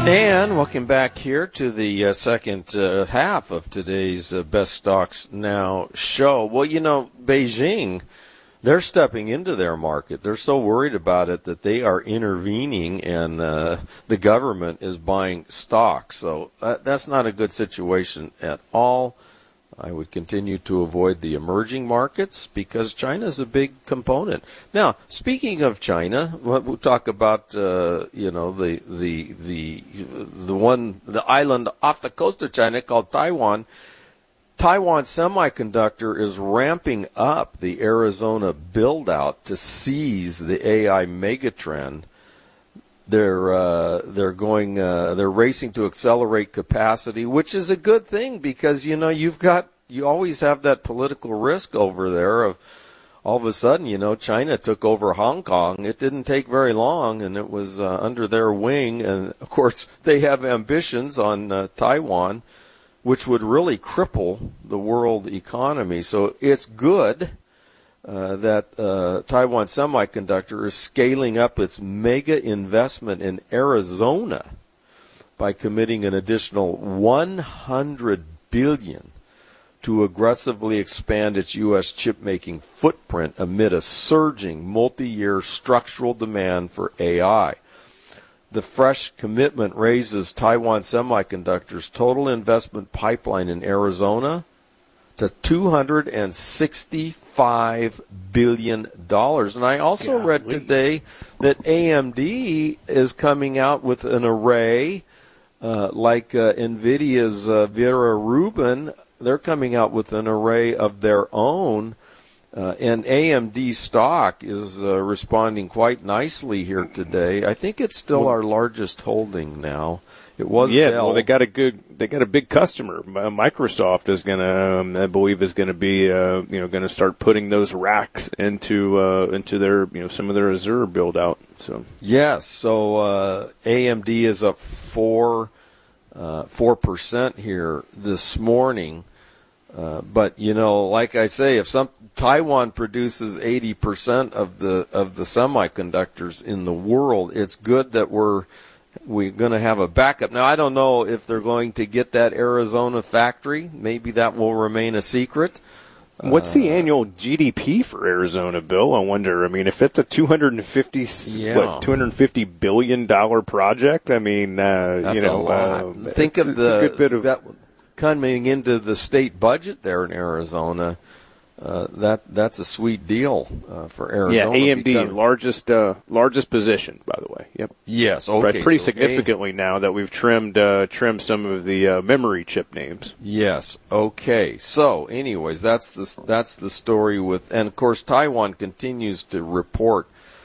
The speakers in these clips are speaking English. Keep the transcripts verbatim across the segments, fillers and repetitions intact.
And welcome back here to the uh, second uh, half of today's uh, Best Stocks Now show. Well, you know, Beijing, they're stepping into their market. They're so worried about it that they are intervening, and uh, the government is buying stocks. So uh, that's not a good situation at all. I would continue to avoid the emerging markets because China is a big component. Now, speaking of China, we'll talk about uh, you know the the the the one the island off the coast of China called Taiwan. Taiwan Semiconductor is ramping up the Arizona build-out to seize the A I megatrend. They're uh, they're going uh, they're racing to accelerate capacity, which is a good thing because you know you've got you always have that political risk over there of all of a sudden you know China took over Hong Kong. It didn't take very long, and it was uh, under their wing. And of course they have ambitions on uh, Taiwan, which would really cripple the world economy. So it's good. Uh, that uh, Taiwan Semiconductor is scaling up its mega investment in Arizona by committing an additional one hundred billion dollars to aggressively expand its U S chip-making footprint amid a surging multi-year structural demand for A I. The fresh commitment raises Taiwan Semiconductor's total investment pipeline in Arizona to two hundred sixty-five billion dollars. And I also yeah, read we... today that A M D is coming out with an array uh, like uh, NVIDIA's uh, Vera Rubin. They're coming out with an array of their own. Uh, and A M D stock is uh, responding quite nicely here today. I think it's still well, our largest holding now. It was yeah. Dell. Well, they got a good, they got a big customer. Microsoft is going to, um, I believe, is going to be, uh, you know, going to start putting those racks into uh, into their, you know, some of their Azure build out. So yes, so uh, A M D is up four uh, four percent here this morning. Uh, but you know, like I say, if some Taiwan produces eighty percent of the of the semiconductors in the world, it's good that we're we're going to have a backup. Now, I don't know if they're going to get that Arizona factory. Maybe that will remain a secret. What's the uh, annual G D P for Arizona, Bill? I wonder. I mean, if it's a two hundred fifty, yeah. what, two hundred fifty billion dollar project, I mean, uh, That's you know, a lot. Uh, think of the a good bit of that coming into the state budget there in Arizona. Uh, that that's a sweet deal uh, for Arizona. Yeah, A M D because, largest uh, largest position, by the way. Yep. Yes. Okay. Right, pretty so significantly A- now that we've trimmed uh, trimmed some of the uh, memory chip names. Yes. Okay. So, anyways, that's the that's the story with, and of course, Taiwan continues to report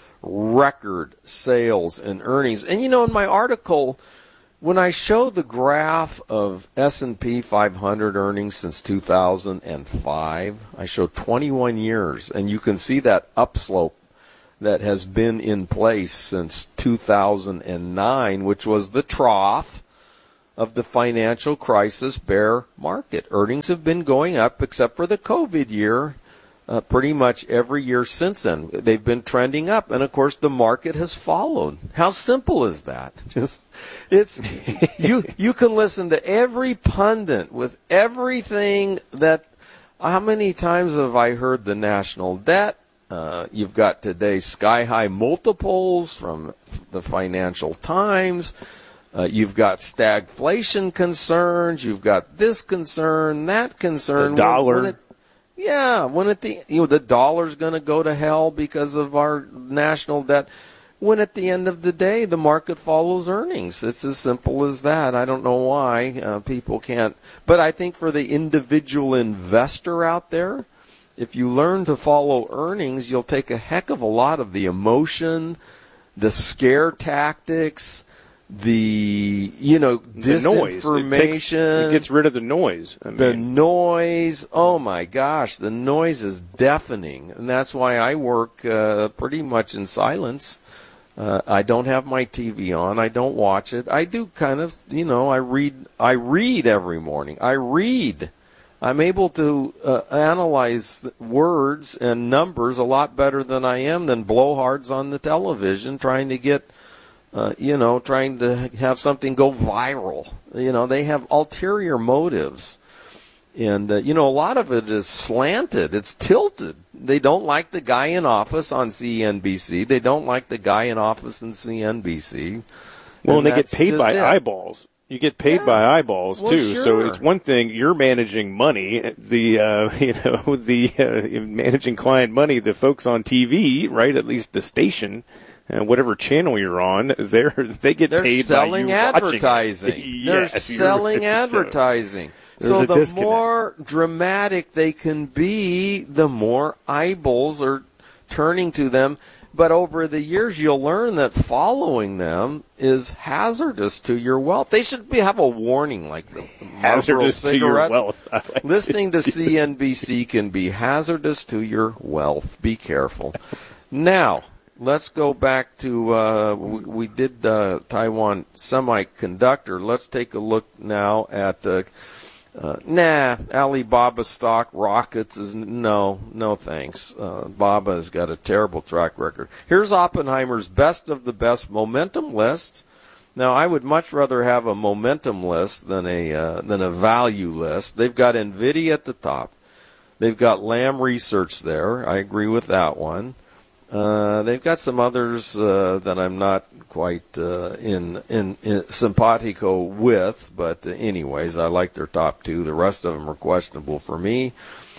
record sales and earnings. And you know, in my article, when I show the graph of S and P five hundred earnings since two thousand five, I show twenty-one years, and you can see that upslope that has been in place since two thousand nine, which was the trough of the financial crisis bear market. Earnings have been going up except for the COVID year. Uh, pretty much every year since then, they've been trending up, and of course, the market has followed. How simple is that? Just, it's you. You can listen to every pundit with everything that. How many times have I heard the national debt? Uh, you've got today sky-high multiples from the Financial Times. Uh, you've got stagflation concerns. You've got this concern, that concern. The dollar. When, when it, Yeah, when at the you know the dollar's going to go to hell because of our national debt. When at the end of the day, the market follows earnings. It's as simple as that. I don't know why uh, people can't. But I think for the individual investor out there, if you learn to follow earnings, you'll take a heck of a lot of the emotion, the scare tactics, the you know the disinformation. Noise. It, takes, it gets rid of the noise. I mean. The noise. Oh my gosh, the noise is deafening, and that's why I work uh, pretty much in silence. Uh, I don't have my T V on. I don't watch it. I do kind of, you know, I read. I read every morning. I read. I'm able to uh, analyze words and numbers a lot better than I am than blowhards on the television trying to get uh, you know, trying to have something go viral. You know, they have ulterior motives. And, uh, you know, a lot of it is slanted. It's tilted. They don't like the guy in office on C N B C. They don't like the guy in office in C N B C. Well, and, and they get paid by it. eyeballs. You get paid yeah. by eyeballs well, too. Sure. So it's one thing you're managing money, the uh, you know the uh, managing client money. The folks on T V, right? At least the station, uh, whatever channel you're on, they're they get they're paid selling by you advertising. They're yes, selling advertising. So the disconnect. more dramatic they can be, the more eyeballs are turning to them. But over the years, you'll learn that following them is hazardous to your wealth. They should be, have a warning like the hazardous to your wealth. Like Listening to C N B C can be hazardous to your wealth. Be careful. Now, let's go back to, uh, we, we did uh, Taiwan Semiconductor. Let's take a look now at, uh, uh, nah, Alibaba stock rockets is no, no thanks. Uh, Baba has got a terrible track record. Here's Oppenheimer's best of the best momentum list. Now, I would much rather have a momentum list than a uh, than a value list. They've got NVIDIA at the top. They've got Lam Research there. I agree with that one. Uh, they've got some others uh, that I'm not quite uh, in, in in simpatico with, but uh, anyways, I like their top two. The rest of them are questionable for me.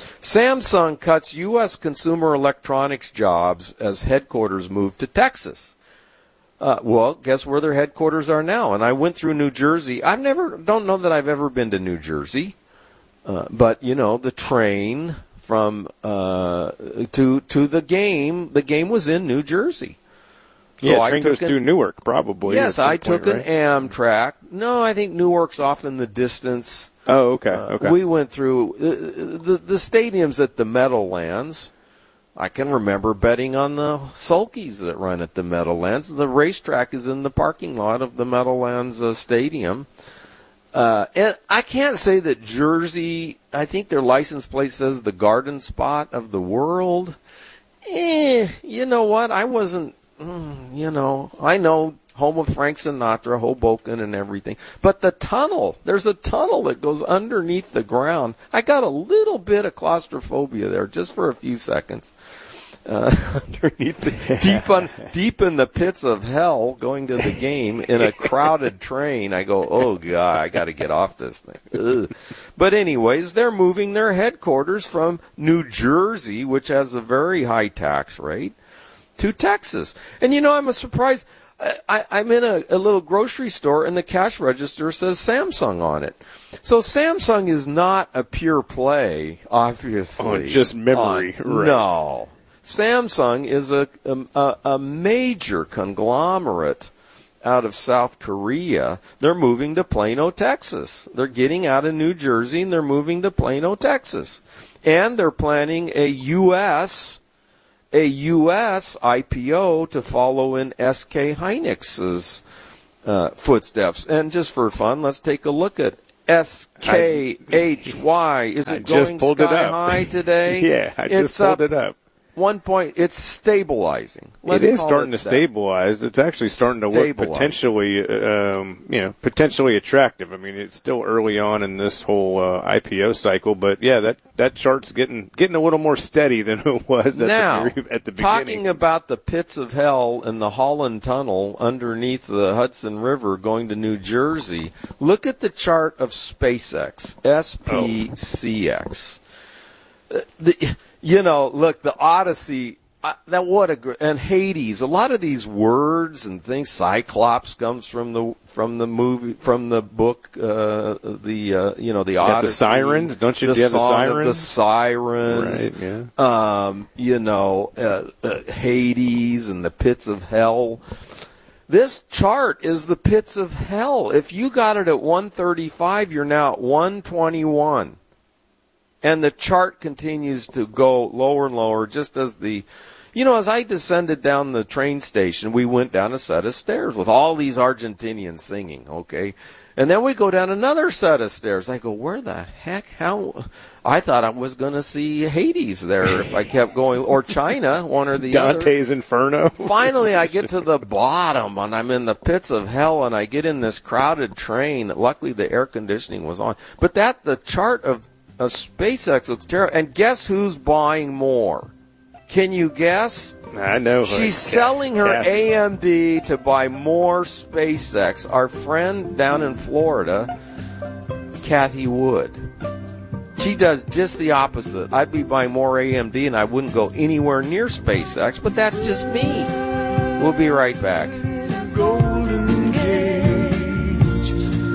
Samsung cuts U S consumer electronics jobs as headquarters move to Texas. Uh, well, guess where their headquarters are now? And I went through New Jersey. I've never, don't know that I've ever been to New Jersey, uh, but you know, the train from uh, to to the game. The game was in New Jersey. So yeah, train goes an, through Newark, probably. Yes, I point, took right? an Amtrak. No, I think Newark's off in the distance. Oh, okay, uh, okay. We went through uh, the the stadiums at the Meadowlands. I can remember betting on the sulkies that run at the Meadowlands. The racetrack is in the parking lot of the Meadowlands uh, Stadium. Uh, and I can't say that Jersey, I think their license plate says the garden spot of the world. Eh, you know what? I wasn't, mm, you know, I know home of Frank Sinatra, Hoboken and everything. But the tunnel, there's a tunnel that goes underneath the ground. I got a little bit of claustrophobia there just for a few seconds. Uh, underneath the, deep on deep in the pits of hell, going to the game in a crowded train. I go, oh god, I got to get off this thing. Ugh. But anyways, they're moving their headquarters from New Jersey, which has a very high tax rate, to Texas. And you know, I'm a surprise. I, I'm in a, a little grocery store, and the cash register says Samsung on it. So Samsung is not a pure play, obviously. On just memory, on, right. No. Samsung is a, a a major conglomerate out of South Korea. They're moving to Plano, Texas. They're getting out of New Jersey, and they're moving to Plano, Texas. And they're planning a U S a U S I P O to follow in S K Hynix's uh, footsteps. And just for fun, let's take a look at S K H Y. Is it going sky high today? Yeah, I just pulled it up. One point, it's stabilizing. Let's it is starting it to that. stabilize. It's actually starting to look potentially, um, you know, potentially attractive. I mean, it's still early on in this whole uh, I P O cycle, but yeah, that, that chart's getting getting a little more steady than it was at now, the at the beginning. Talking about the pits of hell and the Holland Tunnel underneath the Hudson River going to New Jersey. Look at the chart of SpaceX, S P C X. Oh. The You know, look, the Odyssey, uh, that what a gr- and Hades. A lot of these words and things. Cyclops comes from the from the movie from the book. Uh, the uh, you know the you Odyssey. Got the sirens, don't you? The do you have the song sirens? Of the sirens. Right. Yeah. Um, you know, uh, uh, Hades and the pits of hell. This chart is the pits of hell. If you got it at one thirty-five, you're now at one twenty-one. And the chart continues to go lower and lower, just as the, You know, as I descended down the train station, we went down a set of stairs with all these Argentinians singing, okay? And then we go down another set of stairs. I go, where the heck? How? I thought I was going to see Hades there if I kept going, or China, one or the Dante's other. Dante's Inferno. Finally, I get to the bottom, and I'm in the pits of hell, and I get in this crowded train. Luckily, the air conditioning was on. But that the chart of, of SpaceX looks terrible. And guess who's buying more? Can you guess? I know. She's selling her A M D to buy more SpaceX. Our friend down in Florida, Kathy Wood. She does just the opposite. I'd be buying more A M D and I wouldn't go anywhere near SpaceX, but that's just me. We'll be right back. Golden Gate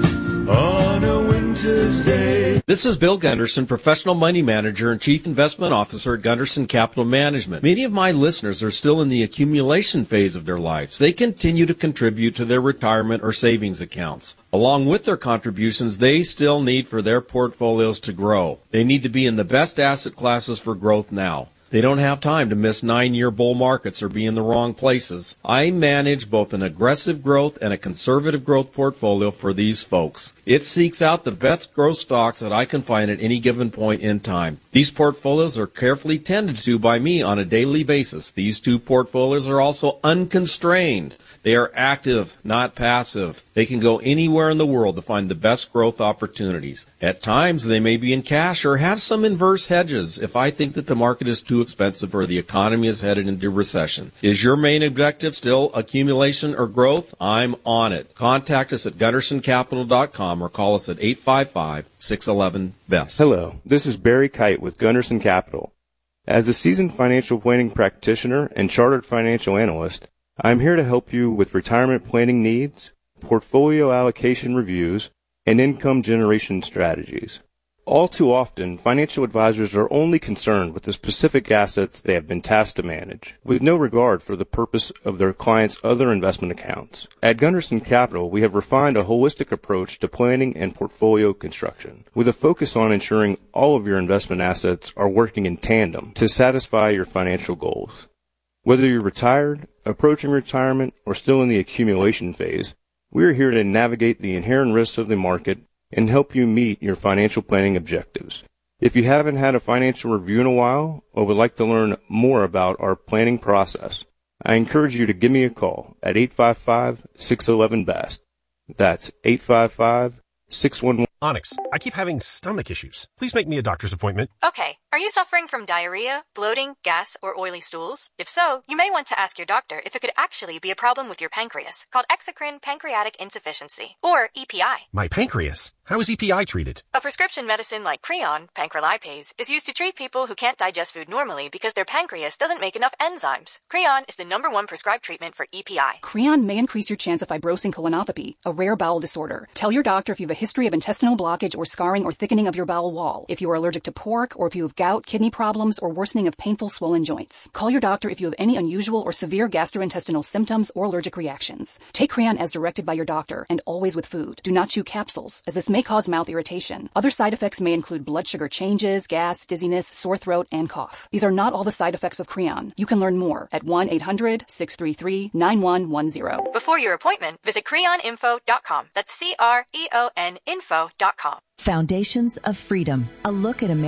on a winter's day. This is Bill Gunderson, Professional Money Manager and Chief Investment Officer at Gunderson Capital Management. Many of my listeners are still in the accumulation phase of their lives. They continue to contribute to their retirement or savings accounts. Along with their contributions, they still need for their portfolios to grow. They need to be in the best asset classes for growth now. They don't have time to miss nine-year bull markets or be in the wrong places. I manage both an aggressive growth and a conservative growth portfolio for these folks. It seeks out the best growth stocks that I can find at any given point in time. These portfolios are carefully tended to by me on a daily basis. These two portfolios are also unconstrained. They are active, not passive. They can go anywhere in the world to find the best growth opportunities. At times, they may be in cash or have some inverse hedges if I think that the market is too expensive or the economy is headed into recession. Is your main objective still accumulation or growth? I'm on it. Contact us at gunderson capital dot com or call us at eight five five, six one one, B E S T. Hello, this is Barry Kite with Gunderson Capital. As a seasoned financial planning practitioner and chartered financial analyst, I'm here to help you with retirement planning needs, portfolio allocation reviews, and income generation strategies. All too often, financial advisors are only concerned with the specific assets they have been tasked to manage, with no regard for the purpose of their clients' other investment accounts. At Gunderson Capital, we have refined a holistic approach to planning and portfolio construction, with a focus on ensuring all of your investment assets are working in tandem to satisfy your financial goals. Whether you're retired, approaching retirement, or still in the accumulation phase, we are here to navigate the inherent risks of the market and help you meet your financial planning objectives. If you haven't had a financial review in a while or would like to learn more about our planning process, I encourage you to give me a call at eight five five, six one one, B E S T. That's eight five five, six one one. Onyx, I keep having stomach issues. Please make me a doctor's appointment. Okay. Are you suffering from diarrhea, bloating, gas, or oily stools? If so, you may want to ask your doctor if it could actually be a problem with your pancreas, called exocrine pancreatic insufficiency, or E P I. My pancreas? How is E P I treated? A prescription medicine like Creon, pancrelipase, is used to treat people who can't digest food normally because their pancreas doesn't make enough enzymes. Creon is the number one prescribed treatment for E P I. Creon may increase your chance of fibrosing colonopathy, a rare bowel disorder. Tell your doctor if you have a history of intestinal blockage or scarring or thickening of your bowel wall, if you are allergic to pork, or if you have gout, kidney problems, or worsening of painful swollen joints. Call your doctor if you have any unusual or severe gastrointestinal symptoms or allergic reactions. Take Creon as directed by your doctor, and always with food. Do not chew capsules, as this may cause mouth irritation. Other side effects may include blood sugar changes, gas, dizziness, sore throat, and cough. These are not all the side effects of Creon. You can learn more at one eight hundred, six three three, nine one one zero. Before your appointment, visit creon info dot com. That's C R E O N info dot com. Foundations of Freedom, a look at America.